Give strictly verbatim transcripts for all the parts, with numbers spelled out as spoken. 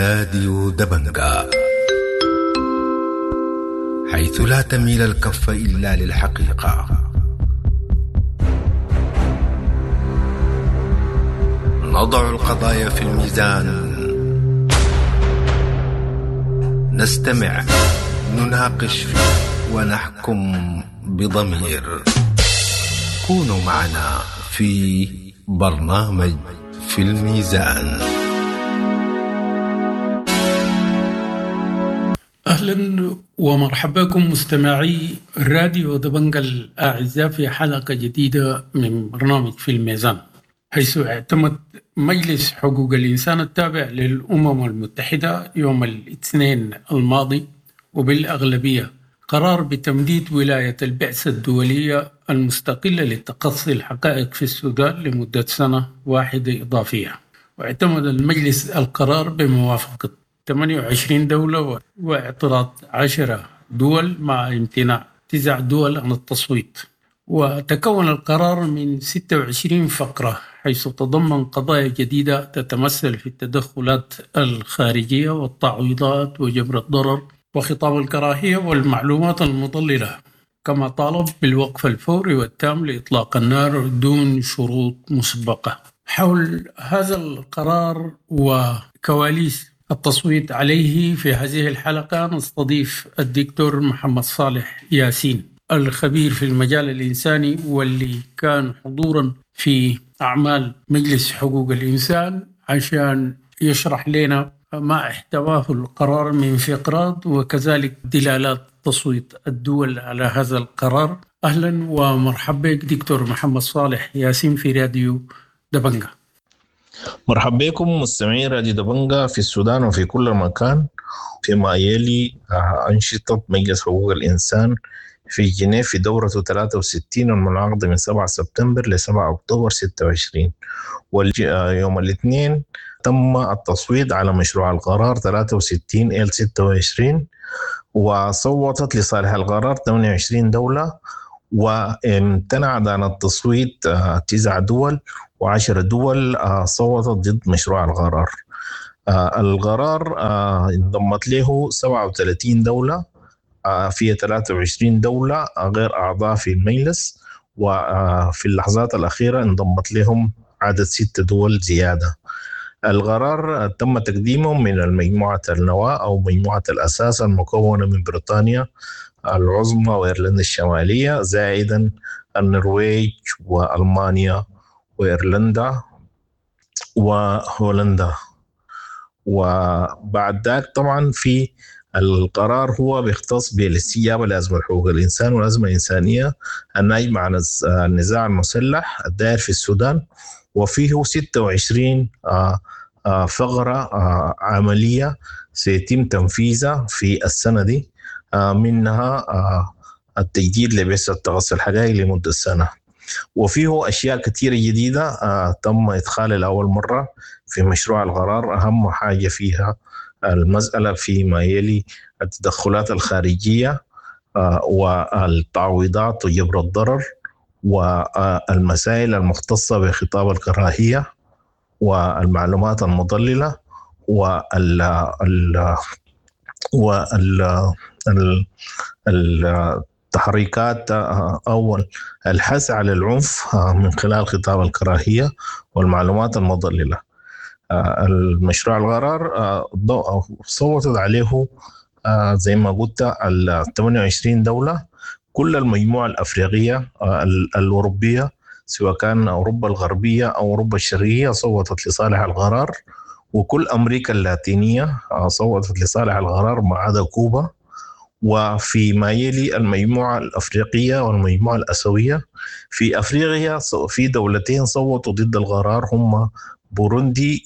راديو دبنجا، حيث لا تميل الكف إلا للحقيقة. نضع القضايا في الميزان، نستمع، نناقش ونحكم بضمير. كونوا معنا في برنامج في الميزان. أهلا ومرحبا بكم مستمعي راديو دبنجا الأعزاء في حلقة جديدة من برنامج في الميزان، حيث اعتمد مجلس حقوق الإنسان التابع للأمم المتحدة يوم الاثنين الماضي وبالأغلبية قرار بتمديد ولاية البعثة الدولية المستقلة لتقصي الحقائق في السودان لمدة سنة واحدة إضافية. واعتمد المجلس القرار بموافقة ثمانية وعشرين دولة واعتراض عشرة دول مع امتناع تسع دول عن التصويت. وتكون القرار من ستة وعشرين فقرة، حيث تضمن قضايا جديدة تتمثل في التدخلات الخارجية والتعويضات وجبر الضرر وخطاب الكراهية والمعلومات المضللة، كما طالب بالوقف الفوري والتام لإطلاق النار دون شروط مسبقة. حول هذا القرار وكواليس التصويت عليه في هذه الحلقة نستضيف الدكتور محمد صالح ياسين، الخبير في المجال الإنساني واللي كان حضورا في أعمال مجلس حقوق الإنسان، عشان يشرح لنا ما احتواه القرار من فقرات وكذلك دلالات تصويت الدول على هذا القرار. أهلا ومرحبا بك دكتور محمد صالح ياسين في راديو دبنجا. مرحبا بكم مستمعين راديو دبنجا في السودان وفي كل مكان. فيما يلي أنشطة مجلس حقوق الإنسان في جنيف في دورته ثلاثة وستين المنعقدة من سبعة سبتمبر ل سبعة أكتوبر ستة وعشرين، ويوم الاثنين تم التصويت على مشروع القرار ثلاثة وستين إل ستة وعشرين، وصوتت لصالح القرار ثمانية وعشرين دولة، وامتنعت عن التصويت تسع دول، وعشر دول صوتت ضد مشروع القرار. القرار انضمت له سبعة وثلاثين دولة، فيها ثلاثة وعشرين دولة غير أعضاء في المجلس، وفي اللحظات الأخيرة انضمت لهم عدد ست دول زيادة. القرار تم تقديمه من المجموعة النواة أو مجموعة الأساس المكونة من بريطانيا العظمى وإيرلندا الشمالية، زائدا النرويج وألمانيا وإيرلندا وهولندا. وبعد ذلك طبعا في القرار هو بيختص بالاستجابة لأزمة حقوق الإنسان والأزمة الإنسانية الناجمة عن النزاع المسلح الدائر في السودان، وفيه ستة وعشرين فقرة عملية سيتم تنفيذها في السنة دي، منها التجديد لبعثة تقصي الحقائق لمدة سنة. وفيه أشياء كثيرة جديدة تم إدخالها لأول مرة في مشروع القرار. أهم حاجة فيها المسألة فيما يلي التدخلات الخارجية والتعويضات وجبر الضرر، والمسائل المختصة بخطاب الكراهية والمعلومات المضللة، وال وال التحريكات أو الحث على العنف من خلال خطاب الكراهية والمعلومات المضللة. المشروع القرار صوتت عليه زي ما قلت ال ثمانية وعشرين دولة، كل المجموعة الأفريقية الأوروبية سواء كان أوروبا الغربية أو أوروبا الشرقية صوتت لصالح القرار، وكل أمريكا اللاتينية صوتت لصالح القرار ما عدا كوبا. وفيما يلي المجموعة الأفريقية والمجموعة الأسيوية، في أفريقيا في دولتين صوتوا ضد القرار هم بوروندي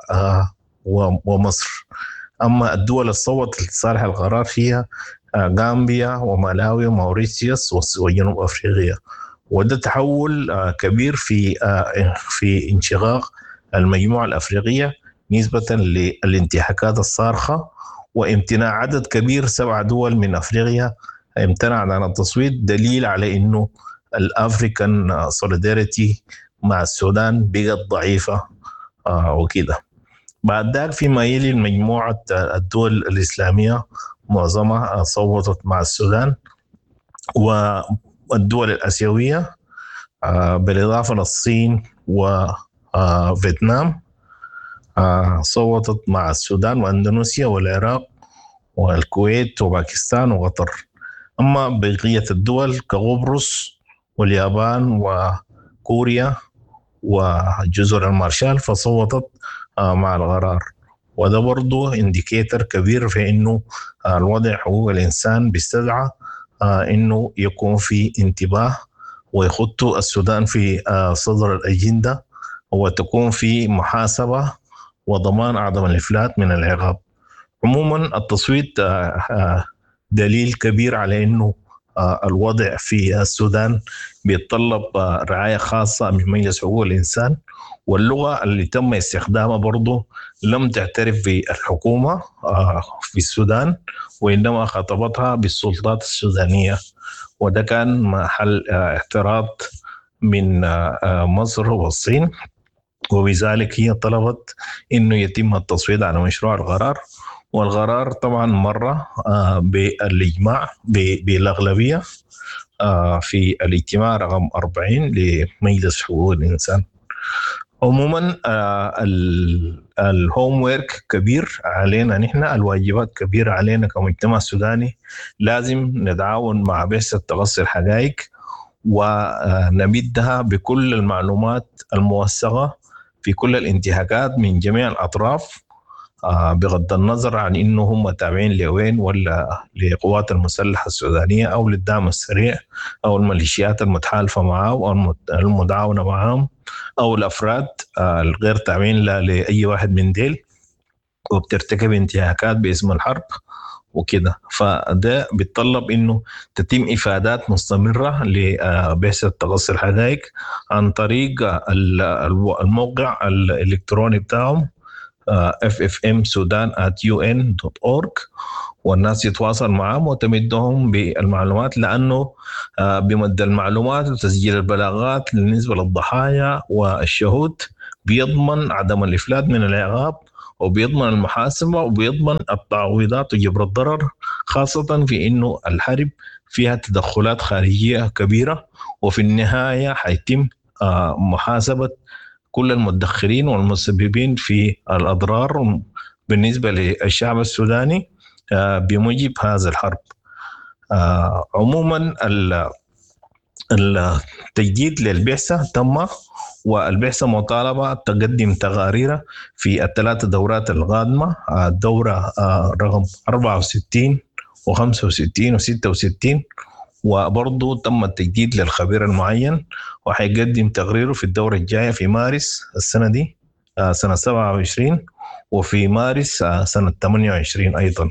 ومصر. أما الدول اللي صوتت لصالح القرار هي غامبيا ومالاوي وموريتيوس وجنوب أفريقيا. وده تحول كبير في في انشقاق المجموعة الأفريقية نسبة للانتهاكات الصارخة، وامتناع عدد كبير سبع دول من أفريقيا امتنعت عن التصويت، دليل على إنه الأفريكان سوليداريتي مع السودان بقت ضعيفة وكده. بعد ذلك فيما يلي المجموعة الدول الإسلامية معظمها صوتت مع السودان، والدول الآسيوية بالإضافة للصين وفيتنام صوتت مع السودان وأندونيسيا والعراق والكويت وباكستان وقطر. أما بقية الدول كقبرص واليابان وكوريا وجزر المارشال فصوتت مع القرار. وده برضو انديكيتر كبير في انه الوضع حقوق الانسان بيستدعى انه يكون في انتباه ويخط السودان في صدر الاجنده، وتكون في محاسبه وضمان عدم الافلات من العقاب. عموما التصويت دليل كبير على انه الوضع في السودان بيتطلب رعايه خاصه من مجلس حقوق الانسان، واللغه اللي تم استخدامها برضه لم تعترف بالحكومه في السودان، وانما خاطبتها بالسلطات السودانيه، وده كان محل اعتراض من مصر والصين، وبذلك هي طلبت انه يتم التصويت على مشروع القرار. والقرار طبعا مره بالاجماع بالاغلبيه في الاجتماع رقم أربعين لمجلس حقوق الانسان. عموما الهوم ورك كبير علينا نحن، الواجبات كبيرة علينا كمجتمع سوداني. لازم نتعاون مع بعثة تقصي الحقائق ونمدها بكل المعلومات الموثقة في كل الانتهاكات من جميع الأطراف، بغض النظر عن إنه هم تابعين لوين ولا لقوات المسلحة السودانية أو للدعم السريع أو الميليشيات المتحالفة معه أو المتعاونة معهم أو الأفراد الغير تابعين لأي واحد من ديل وبترتكب انتهاكات باسم الحرب وكده. فده بيتطلب إنه تتم إفادات مستمرة لبعثة تقصي الحقائق عن طريق الموقع الإلكتروني بتاعهم اف اف ام سودان آت يو إن دوت أورج، والناس يتواصل معهم وتمدهم بالمعلومات، لأنه بمد المعلومات وتسجيل البلاغات بالنسبة للضحايا والشهود بيضمن عدم الإفلات من العقاب، وبيضمن المحاسبة، وبيضمن التعويضات وجبر الضرر، خاصة في إنه الحرب فيها تدخلات خارجية كبيرة، وفي النهاية حيتم محاسبة كل المتدخلين والمسببين في الأضرار بالنسبة للشعب السوداني بموجب هذا الحرب. عموما التجديد للبعثة تم، والبعثة مطالبة تقدم تقارير في الثلاث دورات القادمة، الدورة رقم أربعة وستين وخمسة وستين وستة وستين، وبرضو تم التجديد للخبير المعين وحيقدم تقريره في الدورة الجاية في مارس السنة دي سنة سبعة وعشرين، وفي مارس سنة ثمانية وعشرين أيضا.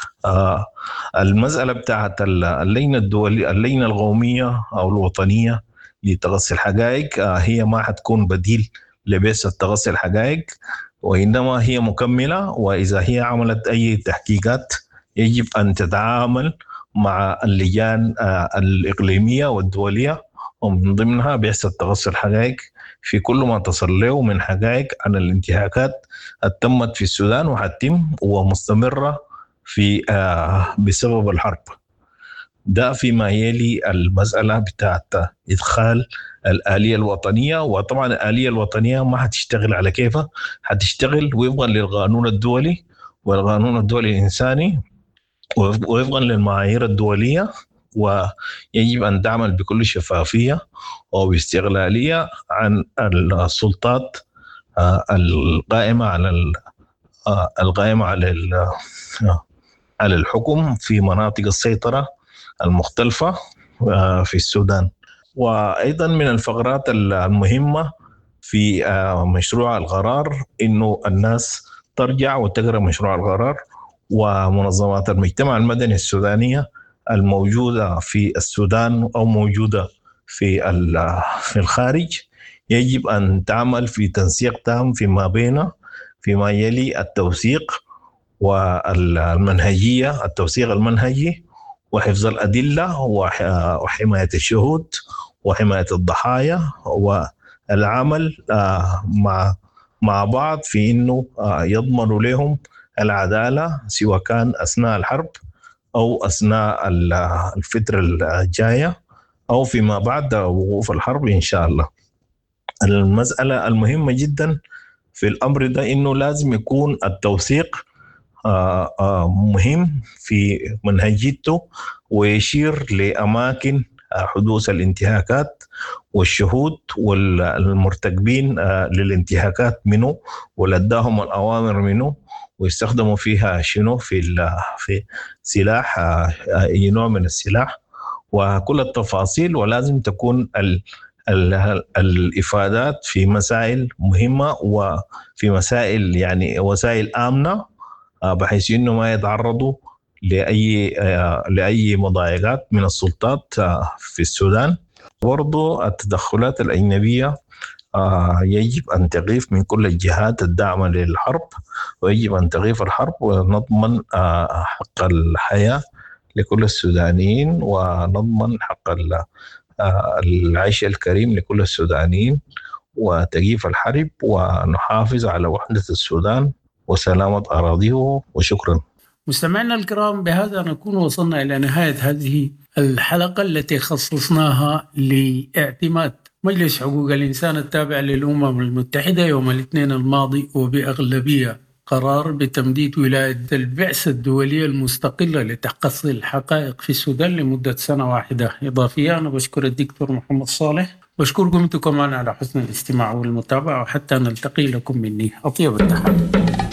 المسألة بتاعت اللجنة الدولية اللجنة القومية أو الوطنية لتقصي الحقائق هي ما حتكون بديل لبعثة تقصي الحقائق، وإنما هي مكملة، وإذا هي عملت أي تحقيقات يجب أن تتعامل مع اللجان الإقليمية والدولية، ومن ضمنها بعثة تقصي الحقائق في كل ما تصل له من حقائق عن الانتهاكات التمت في السودان وحتم ومستمرة في بسبب الحرب. ده فيما يلي المسألة بتاعت إدخال الآلية الوطنية. وطبعا الآلية الوطنية ما حتشتغل على كيفها، حتشتغل وفقا للقانون الدولي والقانون الدولي الإنساني ووفقا للمعايير الدولية، ويجب أن تعمل بكل شفافية وباستقلالية عن السلطات القائمة على القائمة على على الحكم في مناطق السيطرة المختلفة في السودان. وأيضا من الفقرات المهمة في مشروع القرار إنه الناس ترجع وتقرأ مشروع القرار، ومنظمات المجتمع المدني السودانية الموجودة في السودان أو موجودة في في الخارج يجب أن تعمل في تنسيق تام فيما بين فيما يلي التوثيق والمنهجية، التوثيق المنهجي وحفظ الأدلة وحماية الشهود وحماية الضحايا، والعمل مع مع بعض في إنه يضمنوا لهم العدالة، سواء كان أثناء الحرب أو أثناء الفترة الجاية أو فيما بعد وقوف الحرب إن شاء الله. المسألة المهمة جدا في الأمر ده إنه لازم يكون التوثيق مهم في منهجيته، ويشير لأماكن حدوث الانتهاكات والشهود والمرتكبين للانتهاكات منه، ولداهم الأوامر منه، ويستخدموا فيها شنو في في سلاح، أي نوع من السلاح، وكل التفاصيل. ولازم تكون ال ال الإفادات في مسائل مهمة وفي مسائل يعني وسائل آمنة، بحيث إنه ما يتعرضوا لأي لأي مضايقات من السلطات في السودان. برضو التدخلات الأجنبية يجب أن تغيف من كل الجهات الداعمة للحرب، ويجب أن تغيف الحرب ونضمن حق الحياة لكل السودانيين، ونضمن حق العيش الكريم لكل السودانيين، وتغيف الحرب، ونحافظ على وحدة السودان وسلامة أراضيه. وشكرا. مستمعينا الكرام، بهذا نكون وصلنا إلى نهاية هذه الحلقة التي خصصناها لاعتماد مجلس حقوق الإنسان التابع للأمم المتحدة يوم الاثنين الماضي وبأغلبية قرار بتمديد ولاية البعثة الدولية المستقلة لتحقيق الحقائق في السودان لمدة سنة واحدة إضافية. أنا بشكر الدكتور محمد صالح، بشكركم أنتم كمان على حسن الاستماع والمتابعة، وحتى نلتقي لكم مني أطيب التحيات.